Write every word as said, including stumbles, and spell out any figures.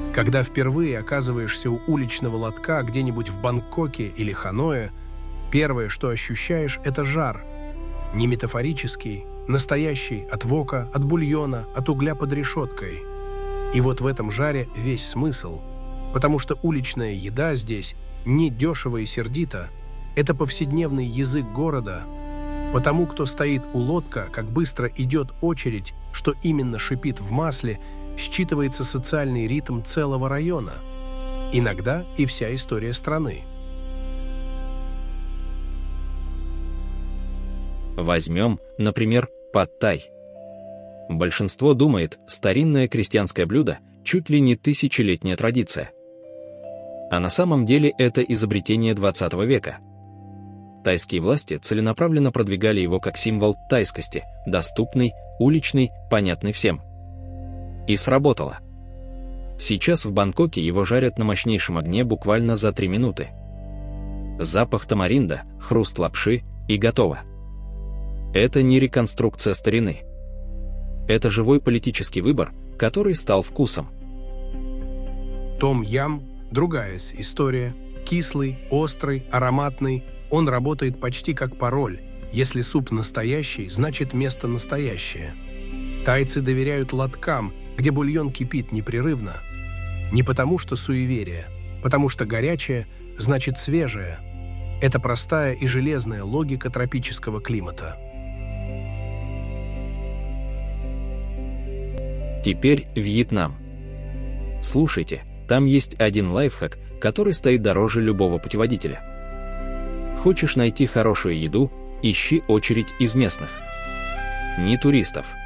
Когда впервые оказываешься у уличного лотка где-нибудь в Бангкоке или Ханое, первое, что ощущаешь, это жар. Не метафорический, настоящий, от вока, от бульона, от угля под решеткой. И вот в этом жаре весь смысл, потому что уличная еда здесь не дешево и сердито, это повседневный язык города. Потому кто стоит у лотка, как быстро идет очередь, что именно шипит в масле, считывается социальный ритм целого района. Иногда и вся история страны. Возьмем, например, пад-тай. Большинство думает, старинное крестьянское блюдо чуть ли не тысячелетняя традиция. А на самом деле это изобретение двадцатого века. Тайские власти целенаправленно продвигали его как символ тайскости, доступный, уличный, понятный всем. И сработало. Сейчас в Бангкоке его жарят на мощнейшем огне буквально за три минуты. Запах тамаринда, хруст лапши и готово. Это не реконструкция старины. Это живой политический выбор, который стал вкусом. Том-ям – другая история. Кислый, острый, ароматный. Он работает почти как пароль. Если суп настоящий, значит место настоящее. Тайцы доверяют лоткам, где бульон кипит непрерывно. Не потому что суеверие, потому что горячее значит свежее. Это простая и железная логика тропического климата. Теперь Вьетнам. Слушайте, там есть один лайфхак, который стоит дороже любого путеводителя. Хочешь найти хорошую еду, ищи очередь из местных. Не туристов.